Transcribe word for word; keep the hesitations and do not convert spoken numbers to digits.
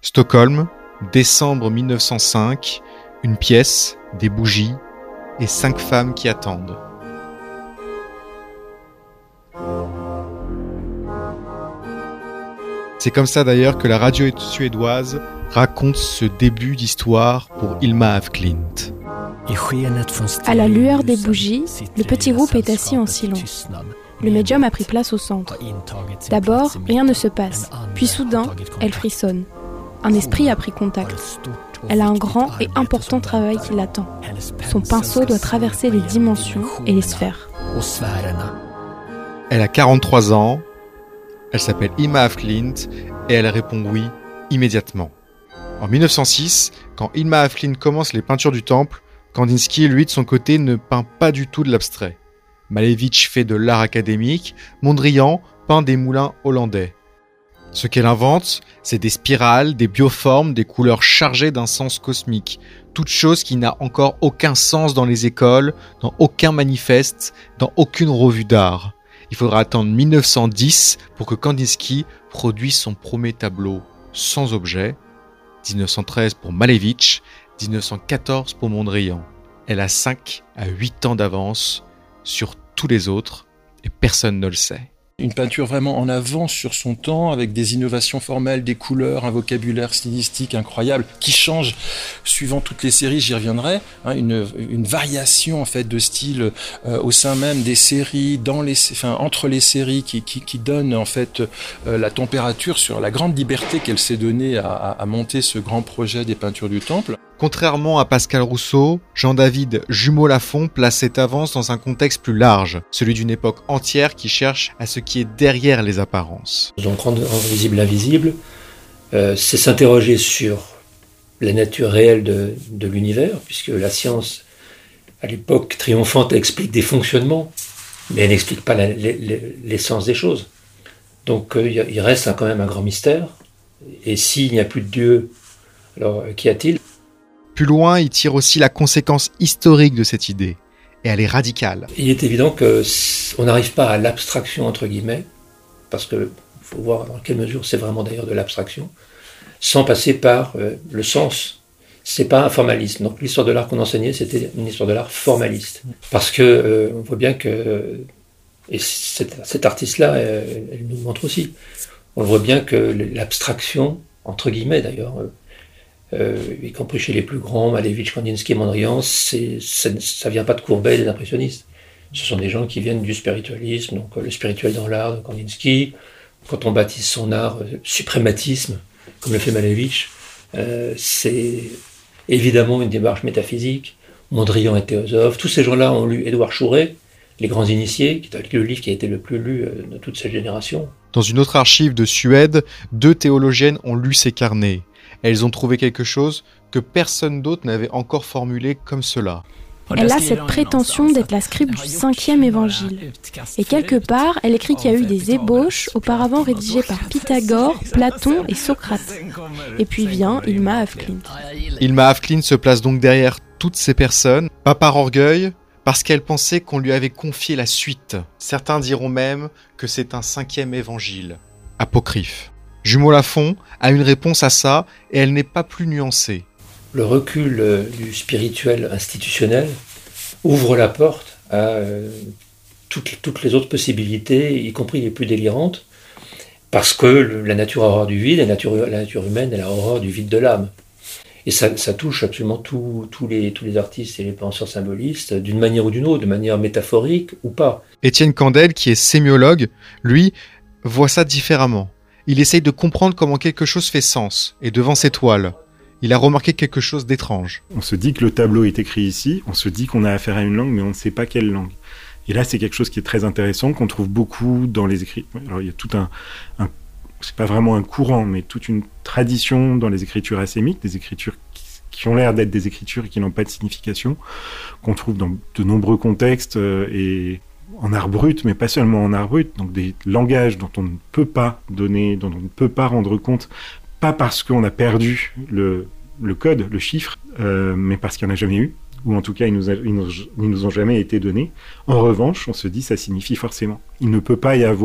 Stockholm, décembre mille neuf cent cinq, une pièce, des bougies et cinq femmes qui attendent. C'est comme ça d'ailleurs que la radio suédoise raconte ce début d'histoire pour Hilma af Klint. À la lueur des bougies, le petit groupe est assis en silence. Le médium a pris place au centre. D'abord, rien ne se passe, puis soudain, elle frissonne. Un esprit a pris contact. Elle a un grand et important travail qui l'attend. Son pinceau doit traverser les dimensions et les sphères. Elle a quarante-trois ans, elle s'appelle Hilma af Klint et elle répond oui immédiatement. En mille neuf cent six, quand Hilma af Klint commence les peintures du temple, Kandinsky, lui, de son côté, ne peint pas du tout de l'abstrait. Malevich fait de l'art académique, Mondrian peint des moulins hollandais. Ce qu'elle invente, c'est des spirales, des bioformes, des couleurs chargées d'un sens cosmique. Toute chose qui n'a encore aucun sens dans les écoles, dans aucun manifeste, dans aucune revue d'art. Il faudra attendre mille neuf cent dix pour que Kandinsky produise son premier tableau sans objet. dix-neuf cent treize pour Malevich, dix-neuf cent quatorze pour Mondrian. Elle a cinq à huit ans d'avance sur tous les autres et personne ne le sait. Une peinture vraiment en avance sur son temps, avec des innovations formelles, des couleurs, un vocabulaire stylistique incroyable, qui change suivant toutes les séries, j'y reviendrai, hein, une, une variation en fait de style euh, au sein même des séries, dans les, enfin, entre les séries, qui, qui, qui donne en fait euh, la température sur la grande liberté qu'elle s'est donnée à, à, à monter ce grand projet des peintures du temple. Contrairement à Pascal Rousseau, Jean-David Jumeau-Lafont place cette avance dans un contexte plus large, celui d'une époque entière qui cherche à ce qui est derrière les apparences. Donc rendre visible l'invisible, euh, c'est s'interroger sur la nature réelle de, de l'univers, puisque la science, à l'époque triomphante, explique des fonctionnements, mais elle n'explique pas la, l'essence des choses. Donc euh, il reste quand même un grand mystère, et s'il n'y a plus de Dieu, alors qu'y a-t-il ? Plus loin, il tire aussi la conséquence historique de cette idée, et elle est radicale. Il est évident qu'on n'arrive pas à l'abstraction, entre guillemets, parce qu'il faut voir dans quelle mesure c'est vraiment d'ailleurs de l'abstraction, sans passer par euh, le sens. C'est pas un formalisme. Donc l'histoire de l'art qu'on enseignait, c'était une histoire de l'art formaliste. Parce que euh, on voit bien que, et cette, cet artiste-là, elle, elle nous montre aussi, on voit bien que l'abstraction, entre guillemets d'ailleurs, euh, Euh, y compris chez les plus grands, Malevich, Kandinsky, Mondrian, c'est, c'est, ça vient pas de Courbet, des impressionnistes. Ce sont des gens qui viennent du spiritualisme, donc euh, le spirituel dans l'art de Kandinsky. Quand on baptise son art euh, suprématisme, comme le fait Malevich, euh, c'est évidemment une démarche métaphysique. Mondrian est théosophe. Tous ces gens-là ont lu Édouard Chouret, Les Grands Initiés, qui est le livre qui a été le plus lu euh, de toute cette génération. Dans une autre archive de Suède, deux théologiennes ont lu ces carnets. Elles ont trouvé quelque chose que personne d'autre n'avait encore formulé comme cela. Elle a cette prétention d'être la scribe du cinquième évangile. Et quelque part, elle écrit qu'il y a eu des ébauches auparavant rédigées par Pythagore, Platon et Socrate. Et puis vient Hilma af Klint. Hilma af Klint se place donc derrière toutes ces personnes, pas par orgueil, parce qu'elle pensait qu'on lui avait confié la suite. Certains diront même que c'est un cinquième évangile, apocryphe. Jumeau-Lafont a une réponse à ça et elle n'est pas plus nuancée. Le recul euh, du spirituel institutionnel ouvre la porte à euh, toutes, toutes les autres possibilités, y compris les plus délirantes, parce que le, la nature a horreur du vide, la nature, la nature humaine elle a horreur du vide de l'âme. Et ça, ça touche absolument tous tout les, tous les artistes et les penseurs symbolistes, d'une manière ou d'une autre, de manière métaphorique ou pas. Étienne Candel, qui est sémiologue, lui, voit ça différemment. Il essaye de comprendre comment quelque chose fait sens, et devant ces toiles, il a remarqué quelque chose d'étrange. On se dit que le tableau est écrit ici, on se dit qu'on a affaire à une langue, mais on ne sait pas quelle langue. Et là, c'est quelque chose qui est très intéressant, qu'on trouve beaucoup dans les écrits. Alors, il y a tout un, un c'est pas vraiment un courant, mais toute une tradition dans les écritures assémiques, des écritures qui, qui ont l'air d'être des écritures et qui n'ont pas de signification, qu'on trouve dans de nombreux contextes, euh, et en art brut, mais pas seulement en art brut, donc des langages dont on ne peut pas donner, dont on ne peut pas rendre compte, pas parce qu'on a perdu le, le code, le chiffre, euh, mais parce qu'il n'y en a jamais eu, ou en tout cas ils nous, a, ils, nous, ils nous ont jamais été donnés. En revanche, on se dit ça signifie forcément. Il ne peut pas y avoir